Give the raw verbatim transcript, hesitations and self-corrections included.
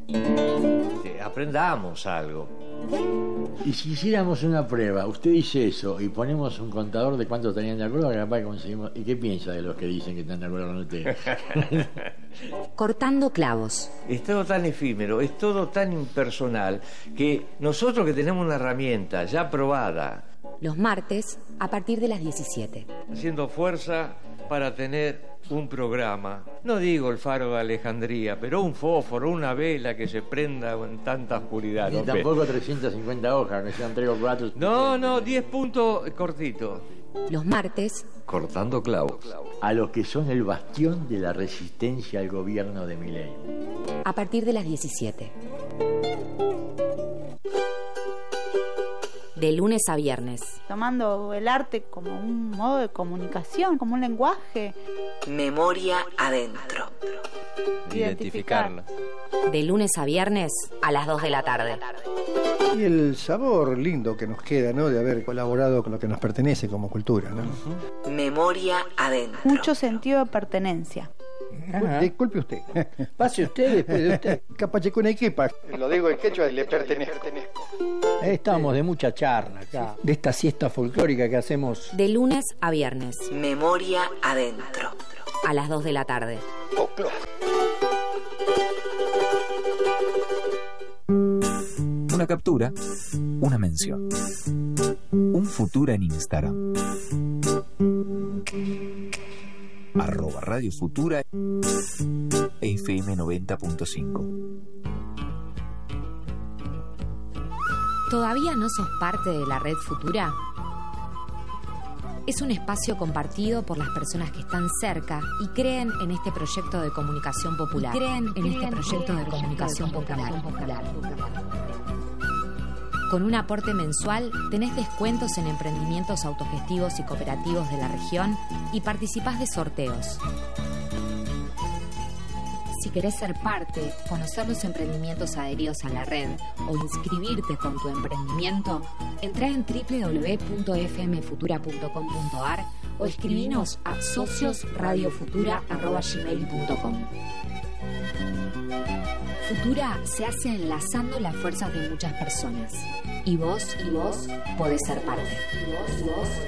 Que aprendamos algo. Y si hiciéramos una prueba, usted dice eso y ponemos un contador de cuántos estarían de acuerdo, capaz que conseguimos. ¿Y qué piensa de los que dicen que están de acuerdo con usted? Cortando clavos. Es todo tan efímero, es todo tan impersonal, que nosotros que tenemos una herramienta ya probada, Los martes a partir de las diecisiete. haciendo fuerza para tener un programa, no digo el Faro de Alejandría, pero un fósforo, una vela que se prenda en tanta oscuridad. Ni ¿no? tampoco trescientas cincuenta hojas, que sean tres o cuatro. No, no, diez puntos cortitos. Los martes Cortando clavos. A los que son el bastión de la resistencia al gobierno de Milei. a partir de las diecisiete. De lunes a viernes. Tomando el arte como un modo de comunicación, como un lenguaje. Memoria adentro. Identificarla. De lunes a viernes a las dos de la tarde. Y el sabor lindo que nos queda, ¿no? De haber colaborado con lo que nos pertenece como cultura, ¿no? Memoria adentro. Mucho sentido de pertenencia. Ajá. Disculpe usted. Pase usted después de usted. Capachecunequipa. Lo digo en quechua, le pertenezco. Estamos de mucha charla acá. De esta siesta folclórica que hacemos. De lunes a viernes. Memoria adentro. A las dos de la tarde. Una captura, una mención. Un futuro en Instagram. Arroba Radio Futura F M noventa punto cinco. ¿Todavía no sos parte de la Red Futura? Es un espacio compartido por las personas que están cerca y creen en este proyecto de comunicación popular. Y creen en este proyecto de comunicación popular. Con un aporte mensual tenés descuentos en emprendimientos autogestivos y cooperativos de la región y participás de sorteos. Si querés ser parte, conocer los emprendimientos adheridos a la red o inscribirte con tu emprendimiento, entrá en doble u doble u doble u punto f m futura punto com punto a r o escribinos a socios radio futura arroba gmail punto com. Futura se hace enlazando las fuerzas de muchas personas. Y vos, y vos, podés ser parte. Y vos, y vos